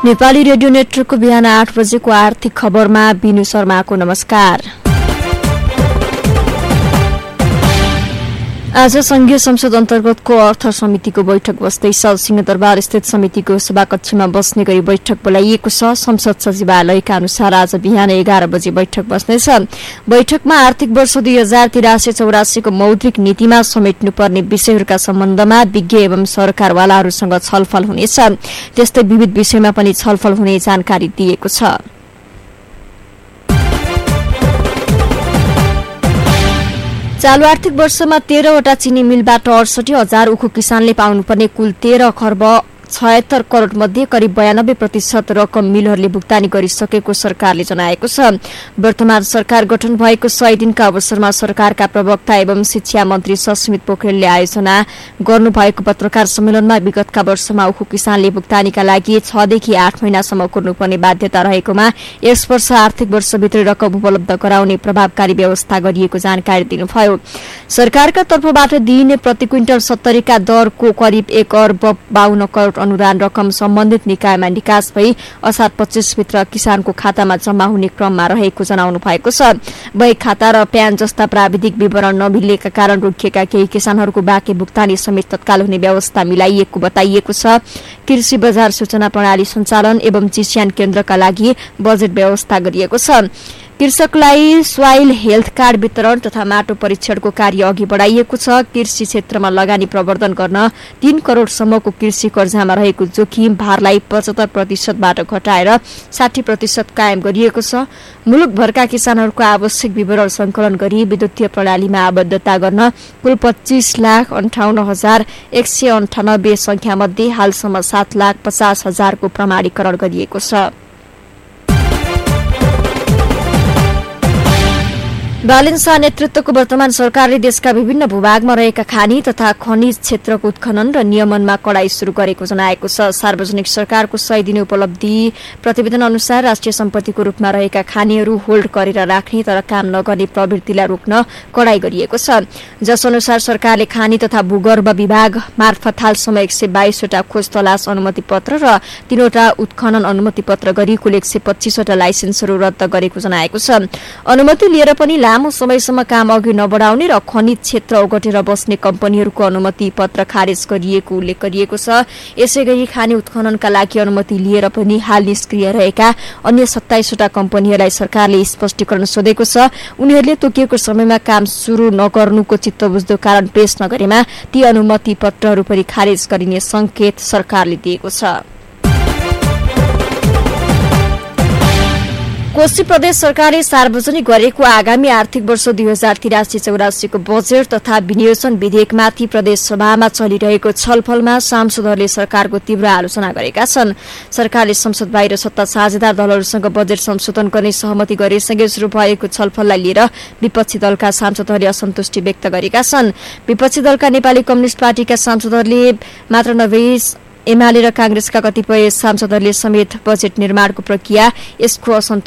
Nepali radio नेटवर्कको बिहान 8 बजेको आर्थिक खबरमा बिनु शर्माको नमस्कार। आज संघीय संसद अन्तर्गतको अर्थ समितिको बैठक बस्दैछ। सिंहदरबार स्थित समितिको सभाकक्षमा बस्ने गरी बैठक बोलाइएको छ। संसद सचिवालयका अनुसार आज बिहान 11 बजे बैठक बस्नेछ। बैठकमा आर्थिक वर्ष 2083-84 को मौद्रिक नीतिमा समेट्नुपर्ने विषयहरूका सम्बन्धमा विज्ञ एवं सरकारवालाहरूसँग छलफल हुनेछ। त्यस्तै विविध विषयमा पनि छलफल हुने जानकारी दिएको छ। चालू आर्थिक वर्षमा 13 वटा चिनी मिलबाट 68,000 उखु किसानले पाउनुपर्ने कुल 13 खर्ब 76 करोड़ मध्ये करिब 92% रकम मिलहरूले भुक्तानी गरिसकेको सरकारले जनाएको छ। वर्तमान सरकार गठन भएको 100 दिनका अवसरमा सरकारका प्रवक्ता एवं शिक्षा मन्त्री सस्मित पोखरेलले आयोजना गर्नुभएको पत्रकार सम्मेलनमा विगतका वर्षमा उखु किसानले भुक्तानीका लागि 6 देखि 8 महिनासम्म कुर्नुपर्ने बाध्यता रहेकोमा यस वर्ष आर्थिक वर्षभित्र रकम उपलब्ध गराउने प्रभावकारी व्यवस्था गरिएको जानकारी दिनुभयो। सरकारका तर्फबाट दिइने प्रति क्विन्टल 70 का दरको करिब 1 अर्ब 52 करोड़ अनुदान रकम सम्बन्धित निकायमा निकास भई असार 25 भित्र किसानको खातामा जम्मा हुने क्रममा रहेको जनाउनु भएको छ। बैंक खाता र प्यान जस्ता प्राविधिक विवरण नमिलेका कारण रोकिएका केही किसानहरूको बाँकी भुक्तानी समेत तत्काल हुने व्यवस्था मिलाइएको बताइएको छ। कृषि बजार सूचना प्रणाली सञ्चालन एवं चिस्यान केन्द्रका लागि बजेट व्यवस्था गरिएको छ। कृषकलाई सोइल हेल्थ कार्ड वितरण तथा माटो परीक्षणको कार्य अघि बढाइएको छ। कृषि क्षेत्रमा लगानी प्रवर्धन गर्न 3 करोड़सम्मको कृषि कर्जामा रहेको जोखिम भारलाई 75%बाट घटाएर 60% कायम गरिएको छ। मुलुकभरका किसानहरूको आवश्यक विवरण संकलन गरी विद्युतीय प्रणालीमा आबद्धता गर्न कुल 25,58,198 संख्यामध्ये हालसम्म 7,50,000 को प्रमाणीकरण गरिएको छ। बालिन शाह नेतृत्वको वर्तमान सरकारले देशका विभिन्न भूभागमा रहेका खानी तथा खनिज क्षेत्रको उत्खनन र नियमनमा कडाई शुरू गरेको जनाएको छ। सार्वजनिक सरकारको 100 दिने उपलब्धि प्रतिवेदन अनुसार राष्ट्रिय सम्पत्तिको रूपमा रहेका खानीहरू होल्ड गरेर राख्ने तर काम नगर्ने प्रवृत्तिलाई रोक्न कडाई गरिएको छ। जस अनुसार सरकारले खानी तथा भूगर्भ विभाग मार्फत हालसम्म 122 वटा खोज तलास अनुमति पत्र र 3 वटा उत्खनन अनुमति पत्र गरी कुल 125 वटा लाइसेन्सहरू रद्द गरेको जनाएको छ। अनुमति लिएर पनि लामो समयसम्म काम अघि नबढाउने र खनिज क्षेत्र ओगटेर बस्ने कम्पनीहरूको अनुमति पत्र खारेज गरिएको उल्लेख गरिएको छ। यसैगरी खानी उत्खननका लागि अनुमति लिएर पनि हाल निष्क्रिय रहेका अन्य 27 वटा कम्पनीहरूलाई सरकारले स्पष्टीकरण सोधेको छ। उनीहरूले तोकिएको समयमा काम शुरू नगर्नुको चित्तबुझ्दो कारण पेश नगरेमा ती अनुमति पत्रहरू पनि खारेज गरिने संकेत सरकारले दिएको छ। कोशी प्रदेश सरकारले सार्वजनिक गरेको आगामी आर्थिक वर्ष 2083-84 को बजेट तथा विनियोजन विधेयकमाथि प्रदेश सभामा चलिरहेको छलफलमा सांसदहरूले सरकारको तीव्र आलोचना गरेका छन्। सरकारले संसद बाहिर सत्ता साझेदार दलहरूसँग बजेट संशोधन गर्ने सहमति गरेसँगै शुरू भएको छलफललाई लिएर विपक्षी दलका सांसदहरूले असन्तुष्टि व्यक्त गरेका छन्। विपक्षी दलका नेपाली कम्युनिष्ट पार्टीका सांसदहरूले मात्र नभई एमाले र कांग्रेसका कतिपय सांसदहरूले समेत बजेट निर्माणको प्रक्रिया यसको असन्तुष्टि